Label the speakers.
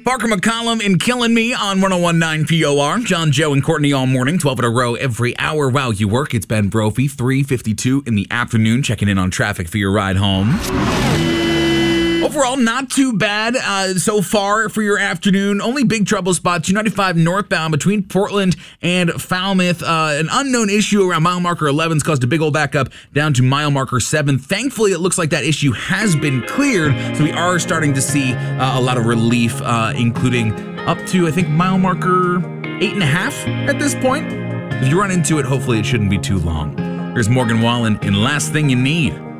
Speaker 1: Parker McCollum and Killing Me on 101.9 POR. John, Joe, and Courtney all morning, 12 in a row every hour while you work. It's Ben Brophy, 3:52 in the afternoon, checking in on traffic for your ride home. Overall, not too bad so far for your afternoon. Only big trouble spot, 295 northbound between Portland and Falmouth. An unknown issue around mile marker 11's caused a big old backup down to mile marker 7. Thankfully, it looks like that issue has been cleared, so we are starting to see a lot of relief, including up to, I think, mile marker 8.5 at this point. If you run into it, hopefully it shouldn't be too long. Here's Morgan Wallen in Last Thing You Need.